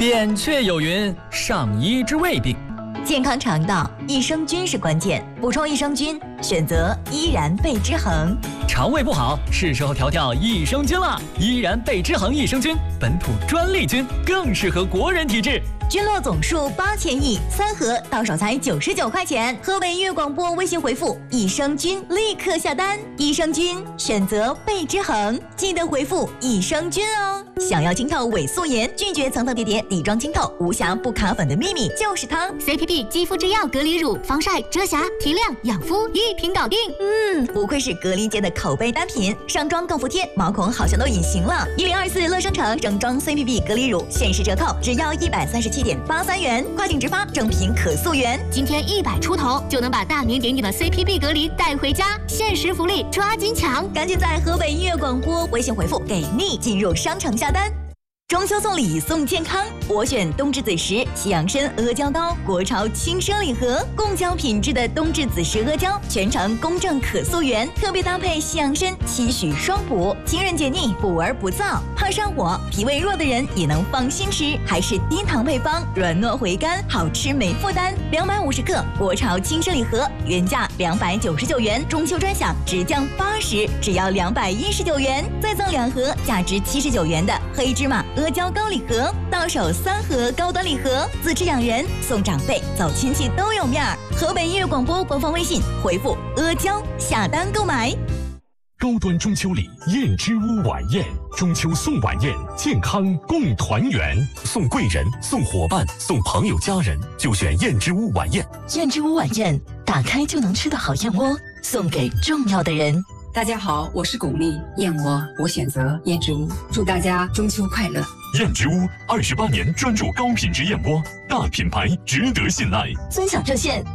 扁鹊有云：上医之未病。 健康肠道，益生菌是关键。补充益生菌，选择依然贝之恒。 肠胃不好，是时候调调益生菌了。依然贝之恒益生菌，本土专利菌，更适合国人体质。 菌落总数8000亿，3盒到手才99块钱。河北音乐广播微信回复益生菌，立刻下单。益生菌选择贝之恒，记得回复益生菌哦。想要清透伪素颜，拒绝层层叠叠底妆清透，无瑕不卡粉的秘密就是它。 CPB 肌肤之钥隔离乳，防晒、遮瑕、提亮、养肤一瓶搞定。 不愧是隔离界的口碑单品，上妆更服帖，毛孔好像都隐形了。1024乐生城整装 CPB 隔离乳限时折扣，只要137.83元，快订直发，正品可溯源。 今天100出头就能把大名鼎鼎的 CPB 隔离带回家，限时福利，抓紧抢！ 赶紧在河北音乐广播微信回复给力，进入商城下单。中秋送礼送健康，我选冬至子时西洋参阿胶糕，国潮轻奢礼盒，贡胶品质的冬至子时阿胶，全程公正可溯源，特别搭配西洋参，期许双补，清润解腻，补而不燥，怕上火、脾胃弱的人也能放心吃，还是低糖配方，软糯回甘，好吃没负担。250克国潮轻奢礼盒，原价299元，中秋专享直降80，只要219元，再赠2盒价值79元的黑芝麻阿胶糕礼盒，到手3盒高端礼盒，自吃养人，送长辈，走亲戚都有面儿。河北音乐广播官方微信回复阿胶下单购买。 高端中秋礼燕之屋晚宴，中秋送晚宴，健康共团圆，送贵人、送伙伴、送朋友家人，就选燕之屋晚宴。 燕之屋晚宴，打开就能吃的好燕窝，送给重要的人。 大家好，我是巩俐，燕窝我选择燕之屋，祝大家中秋快乐。 燕之屋28年专注高品质燕窝，大品牌值得信赖。 尊享热线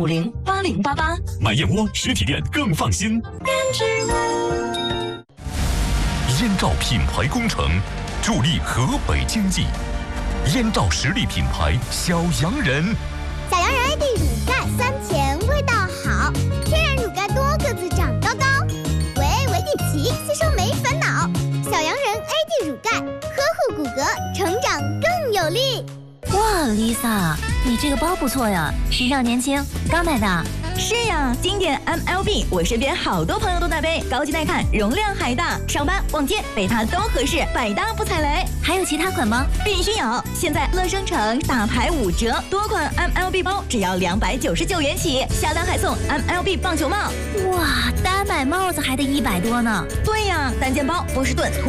66508088， 买燕窝实体店更放心。 燕之屋。 燕赵品牌工程，助力河北经济。燕赵实力品牌小洋人， 小洋人 AD 乳钙3钱，味道好，天然乳钙多个子长高高，维地奇吸收没烦恼。小洋人 AD 乳钙，呵护骨骼，成长更有力。 哇 ，Lisa， 你这个包不错呀，时尚年轻，刚买的。 是呀，经典 MLB， 我身边好多朋友都在背，高级耐看，容量还大，上班逛街背它都合适，百搭不踩雷。 还有其他款吗？ 必须有！现在乐生城大牌5折，多款 MLB 包只要299元起，下单还送 MLB 棒球帽。 哇，单买帽子还得100多呢。 对呀，单肩包、波士顿。